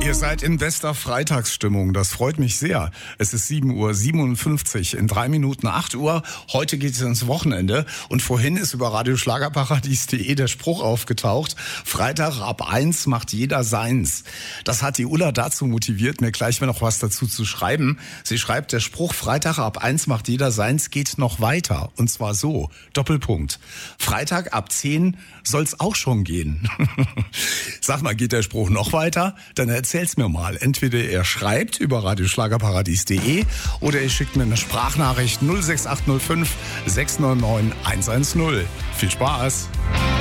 Ihr seid in bester Freitagsstimmung, das freut mich sehr. Es ist 7:57 Uhr, in 3 Minuten 8 Uhr. Heute geht es ins Wochenende und vorhin ist über radioschlagerparadies.de der Spruch aufgetaucht: Freitag ab 1 macht jeder seins. Das hat die Ulla dazu motiviert, mir gleich noch was dazu zu schreiben. Sie schreibt, der Spruch Freitag ab 1 macht jeder seins geht noch weiter. Und zwar so, Doppelpunkt. Freitag ab 10 soll's auch schon gehen. Sag mal, geht der Spruch noch weiter? Dann erzähl's mir mal. Entweder ihr schreibt über radioschlagerparadies.de oder ihr schickt mir eine Sprachnachricht 06805 699 110. Viel Spaß!